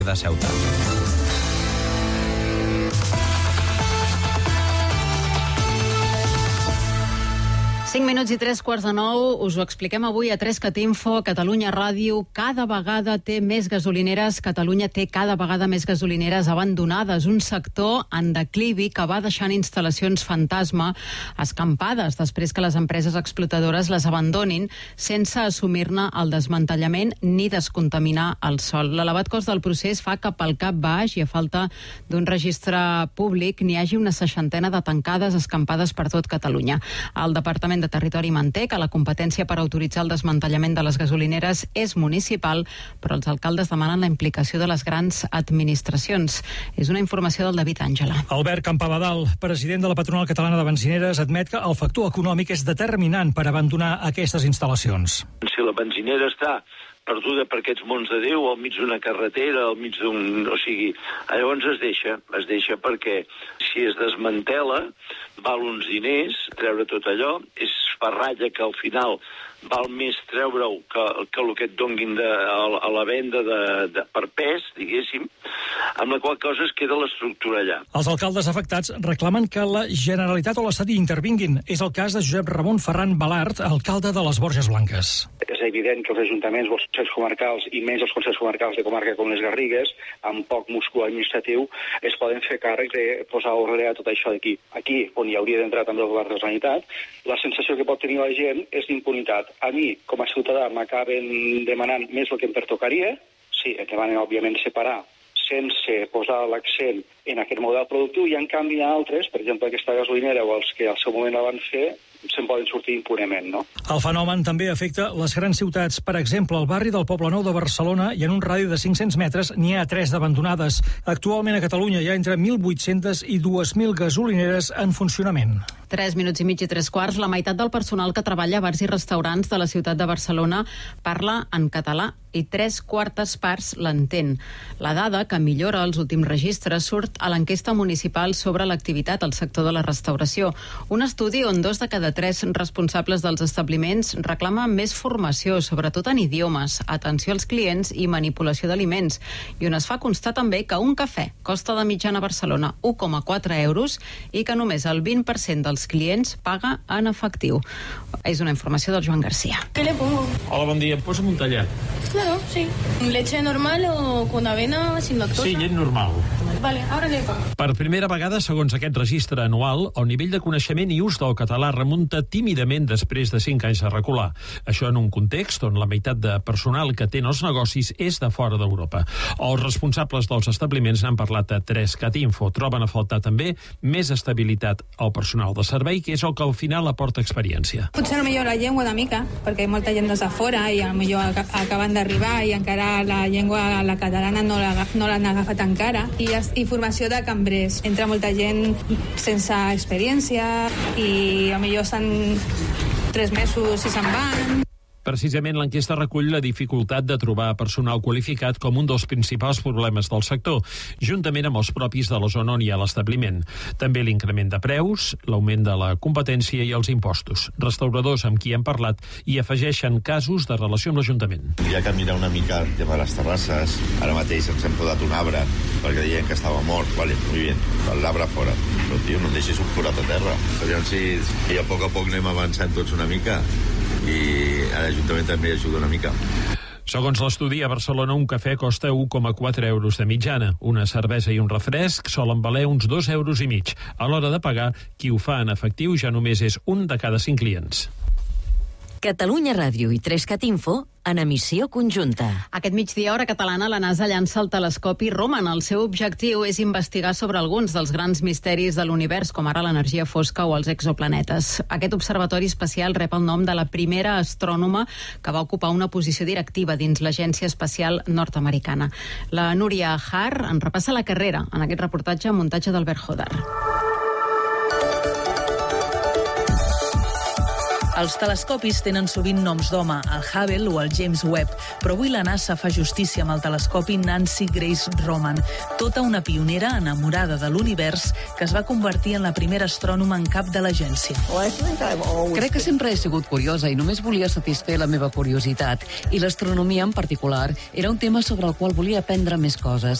de Ceuta. 5 minuts i 3:15, us ho expliquem avui a 3cat Info. Catalunya Ràdio cada vegada té més gasolineres. Catalunya té cada vegada més gasolineres abandonades. Un sector en declivi que va deixant instal·lacions fantasma escampades després que les empreses explotadores les abandonin sense assumir-ne el desmantellament ni descontaminar el sòl. L'elevat cost del procés fa que pel cap baix i a falta d'un registre públic n'hi hagi una 60 de tancades escampades per tot Catalunya. El Departament de Territori manté que la competència per autoritzar el desmantellament de les gasolineres és municipal, però els alcaldes demanen la implicació de les grans administracions. És una informació del David Àngela. Albert Campabadal, president de la Patronal Catalana de Benzineres, admet que el factor econòmic és determinant per abandonar aquestes instal·lacions. Si la benzinera està perduda per aquests mons de Déu, al mig d'una carretera, al mig d'un... O sigui, llavors es deixa perquè si es desmantela val uns diners, treure tot allò, és farralla que al final val més treure-ho que el que et donguin a la venda per pes, diguéssim, amb la qual cosa es queda l'estructura allà. Els alcaldes afectats reclamen que la Generalitat o l'Estat hi intervinguin. És el cas de Josep Ramon Ferran Balart, alcalde de les Borges Blanques. És evident que els ajuntaments, els consells comarcals i menys els consells comarcals de comarca com les Garrigues, amb poc múscul administratiu, es poden fer càrrec de posar ordre a tot això d'aquí. Aquí, on hi hauria d'entrar també el govern de la Generalitat, la sensació que pot tenir la gent és d'impunitat. A mi, com a ciutadà, m'acaben demanant més el que em pertocaria. Sí, em demanen, òbviament, separar sense posar l'accent en aquest model productiu, i en canvi hi ha altres, per exemple aquesta gasolinera o els que al seu moment la van fer, se'n poden sortir impunement, no? El fenomen també afecta les grans ciutats. Per exemple, al barri del Poblenou de Barcelona i en un radi de 500 metres n'hi ha 3 d'abandonades. Actualment a Catalunya hi ha entre 1.800 i 2.000 gasolineres en funcionament. 3 minuts i mig i 3/4. La meitat del personal que treballa a bars i restaurants de la ciutat de Barcelona parla en català i 3/4 parts l'entén. La dada, que millora els últims registres, surt a l'enquesta municipal sobre l'activitat al sector de la restauració. Un estudi on 2 de cada 3 responsables dels establiments reclamen més formació, sobretot en idiomes, atenció als clients i manipulació d'aliments. I on es fa constar també que un cafè costa de mitjana a Barcelona 1,4 euros i que només el 20% dels clients paga en efectiu. És una informació del Joan Garcia. ¿Qué le pongo? Hola, bon dia. Posa'm un tallat. Claro, sí. ¿Leche normal o con avena, sin lactosa? Sí, llet normal. Vale, ahora le pongo. Per primera vegada, segons aquest registre anual, el nivell de coneixement i ús del català remunta tímidament després de 5 anys de recular. Això en un context on la meitat de personal que té els negocis és de fora d'Europa. Els responsables dels establiments n'han parlat a 3cat Info. Troben a faltar també més estabilitat al personal de servei, que és el que al final aporta experiència. Potser millor la llengua una mica, perquè molta gent des de fora i millor acaben d'arribar i encara la llengua, la catalana, no l'han agafat encara. I formació de cambrers. Entra molta gent sense experiència i millor estan 3 mesos i se'n van. Precisament l'enquesta recull la dificultat de trobar personal qualificat com un dels principals problemes del sector, juntament amb els propis de la zona on hi ha l'establiment. També l'increment de preus, l'augment de la competència i els impostos. Restauradors amb qui hem parlat hi afegeixen casos de relació amb l'Ajuntament. Hi ha que mirar una mica el tema de les terrasses. Ara mateix ens hem podat un arbre perquè deien que estava mort. Vale, muy bien, l'arbre fora. Però, tio, no em deixis un forat a terra. Aviam si a poc anem avançant tots una mica i l'Ajuntament també ajuda una mica. Segons l'estudi, a Barcelona un cafè costa 1,4 euros de mitjana. Una cervesa i un refresc solen valer uns 2,5 euros. A l'hora de pagar, qui ho fa en efectiu ja només és un de cada 5 clients. Catalunya Ràdio i 3cat Info en emissió conjunta. Aquest migdia, hora catalana, la NASA llança el telescopi Roman. El seu objectiu és investigar sobre alguns dels grans misteris de l'univers, com ara l'energia fosca o els exoplanetes. Aquest observatori espacial rep el nom de la primera astrònoma que va ocupar una posició directiva dins l'Agència Espacial Nord-Americana. La Núria Har en repassa la carrera en aquest reportatge amb muntatge d'Albert Hodar. Els telescopis tenen sovint noms d'home, el Hubble o el James Webb, però avui la NASA fa justícia amb el telescopi Nancy Grace Roman, tota una pionera enamorada de l'univers que es va convertir en la primera astrònoma en cap de l'agència. Crec que sempre he sigut curiosa i només volia satisfer la meva curiositat. I l'astronomia en particular era un tema sobre el qual volia aprendre més coses.